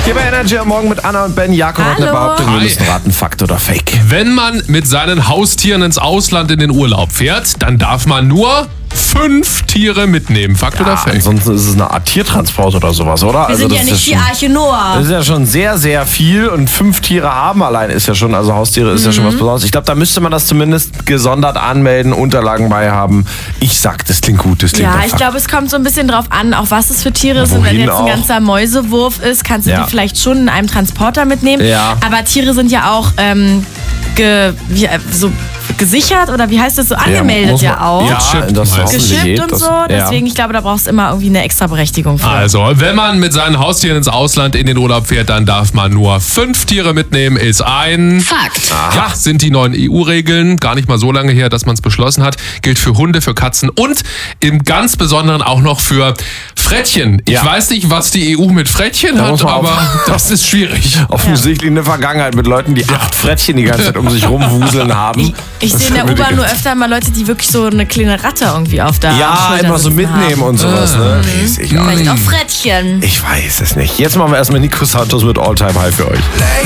Hier bei Energy am Morgen mit Anna und Ben. Jakob hat eine Hallo. Behauptung, wir Hi. müssen raten, Fakt oder Fake. Wenn man mit seinen Haustieren ins Ausland in den Urlaub fährt, dann darf man nur 5 Tiere mitnehmen. Fakt oder Fake? Ansonsten ist es eine Art Tiertransport oder sowas, oder? Wir sind ja das nicht ist die schon, Arche Noah. das ist ja schon sehr, sehr viel und 5 Tiere haben allein ist ja schon, also Haustiere ist ja schon was Besonderes. Ich glaube, da müsste man das zumindest gesondert anmelden, Unterlagen bei haben. Ich sag, das klingt gut, das klingt Ja, nach ich Fakt. glaube, es kommt so ein bisschen drauf an, auch was es für Tiere sind. Wenn Wohin jetzt ein auch? ganzer Mäusewurf ist, kannst du Ja. die vielleicht schon in einem Transporter mitnehmen. Ja. Aber Tiere sind ja auch so gesichert oder wie heißt das so, angemeldet muss man- ja auch. Ja, Gechippt das meist. hoffentlich Geschippt geht und das. so. Deswegen, ich glaube, da brauchst du immer irgendwie eine extra Berechtigung für. Also, wenn man mit seinen Haustieren ins Ausland in den Urlaub fährt, dann darf man nur 5 Tiere mitnehmen, ist ein Fakt. Ja, sind die neuen EU-Regeln. Gar nicht mal so lange her, dass man es beschlossen hat. Gilt für Hunde, für Katzen und im ganz Besonderen auch noch für Frettchen. Ich Ja. weiß nicht, was die EU mit Frettchen muss hat, man aber das ist schwierig. Offensichtlich eine Vergangenheit mit Leuten, die 8 Frettchen die ganze Zeit um sich rumwuseln haben. Ich Das sehe in der wird mir U-Bahn nur öfter mal Leute, die wirklich so eine kleine Ratte irgendwie auf der Ja, Schulter immer so sitzen mitnehmen haben. und sowas, ne? Weiß ich auch Vielleicht nicht. auch Frettchen. Ich weiß es nicht. Jetzt machen wir erstmal Nico Santos mit All Time High für euch.